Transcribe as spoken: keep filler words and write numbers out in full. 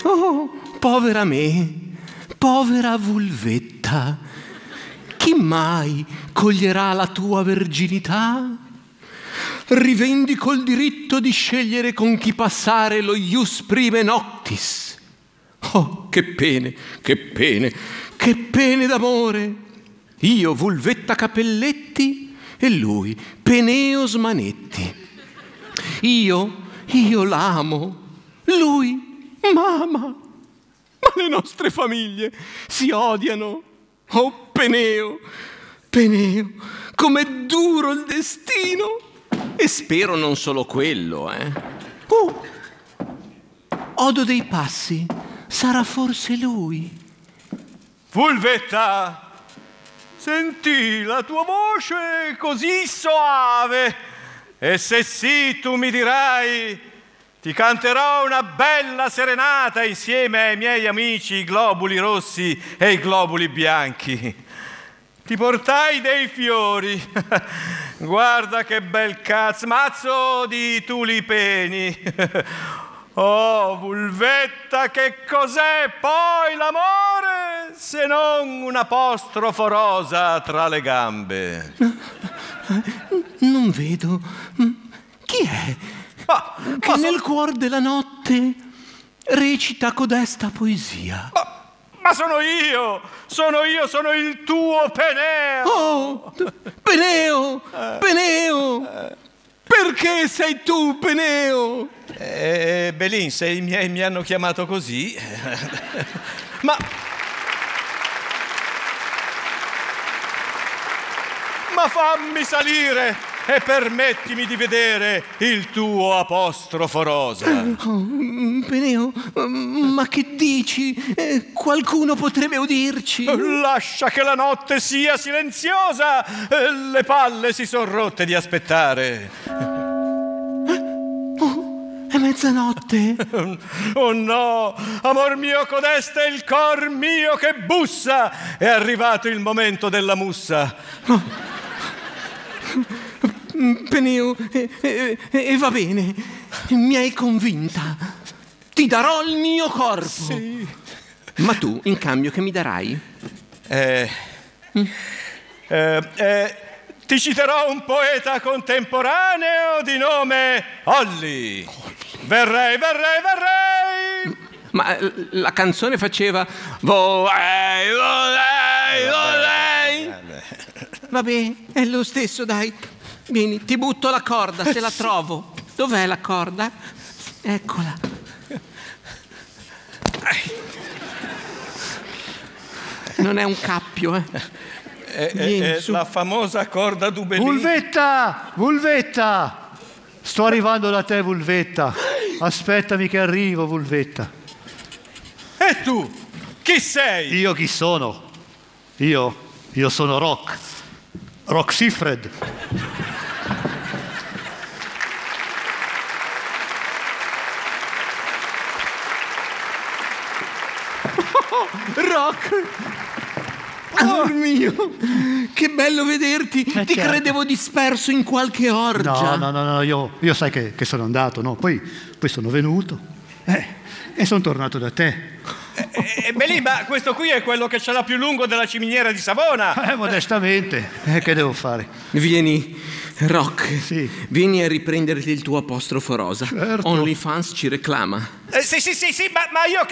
Oh, povera me, povera vulvetta, chi mai coglierà la tua verginità? Rivendico il diritto di scegliere con chi passare lo ius prime noctis. Oh, che pene, che pene, che pene d'amore! Io vulvetta Capelletti e lui Peneo Smanetti. Io, io l'amo, lui m'ama, ma le nostre famiglie si odiano. Oh, Peneo, Peneo, com'è duro il destino! E spero non solo quello, eh. Oh, odo dei passi, sarà forse lui. Vulvetta, sentì la tua voce così soave, e se sì tu mi dirai, ti canterò una bella serenata insieme ai miei amici i globuli rossi e i globuli bianchi. Ti portai dei fiori, guarda che bel cazzo, mazzo di tulipeni. Oh, vulvetta, che cos'è poi l'amore se non un apostrofo rosa tra le gambe? Non vedo. Chi è? Ma, che ma nel son... cuor della notte recita codesta poesia. Ma, ma sono io, sono io, sono il tuo Peneo. Oh, Peneo, Peneo, perché sei tu Peneo? Eh, Belin, se i miei mi hanno chiamato così, ma... Ma fammi salire e permettimi di vedere il tuo apostrofo rosa. Oh, Peneo, ma che dici? Eh, qualcuno potrebbe udirci. Lascia che la notte sia silenziosa. Le palle si son rotte di aspettare. Oh, è mezzanotte. Oh no, amor mio, codesta è il cor mio che bussa. È arrivato il momento della mussa. Oh. Peneo, e eh, eh, eh, va bene, mi hai convinta. Ti darò il mio corpo. Sì. Ma tu, in cambio, che mi darai? Eh, mm. eh, eh, ti citerò un poeta contemporaneo di nome Olli. Verrei, verrei, verrei. Ma la canzone faceva vorrei, vorrei, vorrei. Vabbè, è lo stesso, dai. Vieni, ti butto la corda, se la trovo. Dov'è la corda? Eccola. Non è un cappio, eh. È, Vieni, è, è su. la famosa corda d'Ubelin. Vulvetta! Vulvetta! Sto arrivando da te, Vulvetta. Aspettami che arrivo, Vulvetta. E tu? Chi sei? Io chi sono? Io? Io sono Rock. Rock Siffred. Rock! Amor mio, che bello vederti! Eh, Ti certo. credevo disperso in qualche orgia. No, no, no, no, io, io sai che, che sono andato, no? Poi, poi sono venuto eh, e sono tornato da te. Eh, eh, Belin, ma questo qui è quello che ce l'ha più lungo della ciminiera di Savona. Eh, modestamente, eh, che devo fare? Vieni, Rock, Sì. vieni a riprenderti il tuo apostrofo rosa. Certo. OnlyFans ci reclama. Eh, sì, sì, sì, sì, ma, ma io che